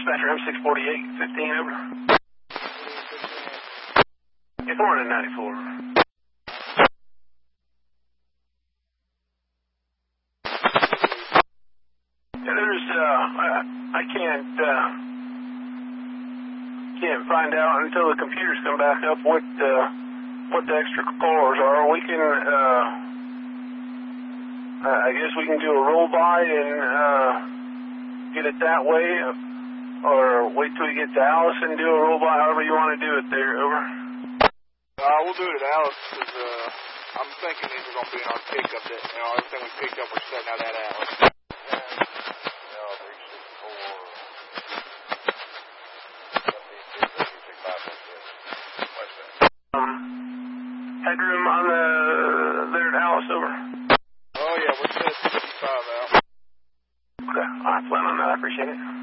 Dispatcher M648, 15 over. It's 494. I can't find out until the computers come back up what the extra callers are. We can, I guess we can do a roll by and get it that way, or wait till we get to Alice and do a roll by, however you want to do it there. Over. We'll do it at Alice, because I'm thinking these are going to be in our pickup. Everything we picked up, we're setting out at Alice. Headroom on there at Alice, over. Oh, yeah, we're set 55 out. Okay, I'll plan on that. I appreciate it.